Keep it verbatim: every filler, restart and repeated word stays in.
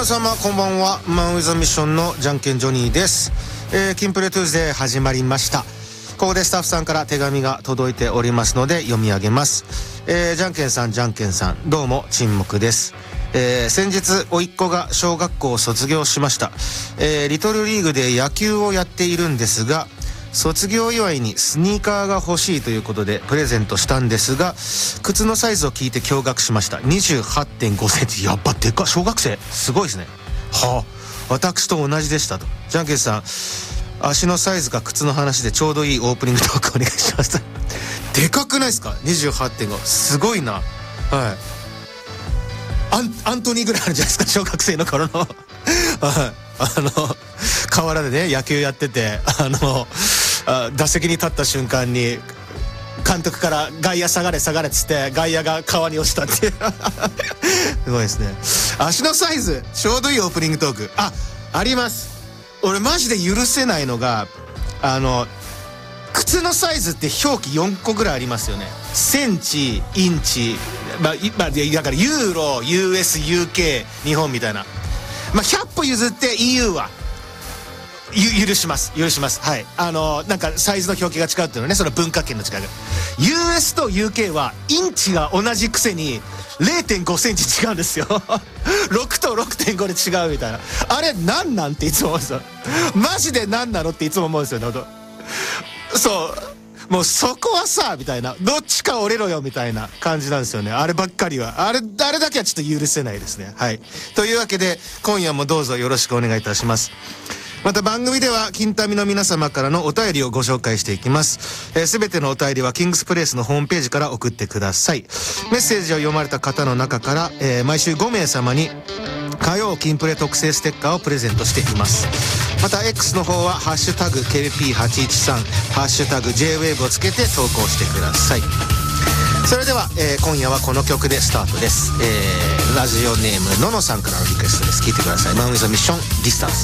皆様こんばんは。マンウィザミッションのじゃんけんジョニーです。えー、キンプレトゥーズデー始まりました。ここでスタッフさんから手紙が届いておりますので読み上げます。えー、じゃんけんさんじゃんけんさん、どうも沈黙です。えー、先日甥っ子が小学校を卒業しました。えー、リトルリーグで野球をやっているんですが、卒業祝いにスニーカーが欲しいということでプレゼントしたんですが、靴のサイズを聞いて驚愕しました。 にじゅうはちてんごセンチ、やっぱでかっ。小学生すごいですね。はあ、私と同じでしたと。じゃんけんさん、足のサイズか靴の話でちょうどいいオープニングトークお願いします。でかくないですか？ にじゅうはちてんご、 すごいな。はい、アン, アントニーぐらいあるじゃないですか、小学生の頃の。はい、あの河原でね野球やってて、あのあ打席に立った瞬間に監督から外野下がれ下がれっつって外野が川に落ちたっていうすごいですね。足のサイズちょうどいいオープニングトーク、あ、あります。俺マジで許せないのが、あの靴のサイズって表記よんこぐらいありますよね。センチ、インチ、まあ、まあ、だからユーロ、ユーエス、ユーケー、日本みたいな。まあひゃっぽ譲って イーユー はゆ許します許しますはい、あのなんかサイズの表記が違うっていうのはね、その文化圏の違いが。 ユーエス と ユーケー はインチが同じくせに れいてんごセンチ違うんですよろくと ろくてんご で違うみたいな。あれなんなんっていつも思うんですよ。マジでなんなのっていつも思うんですよね。そうもうそこはさみたいな、どっちか折れろよみたいな感じなんですよね。あればっかりは、あれあれだけはちょっと許せないですね。はい、というわけで今夜もどうぞよろしくお願いいたします。また番組では金民の皆様からのお便りをご紹介していきます。すべ、えー、てのお便りはキングスプレイスのホームページから送ってください。メッセージを読まれた方の中から、えー、毎週ごめい様に火曜キンプレ特製ステッカーをプレゼントしています。また X の方はハッシュタグ ケーピーはちいちさん ハッシュタグ ジェイウェーブ をつけて投稿してください。それでは、えー、今夜はこの曲でスタートです。えー、ラジオネームののさんからのリクエストです。聴いてください。マンウィザミッションディスタンス。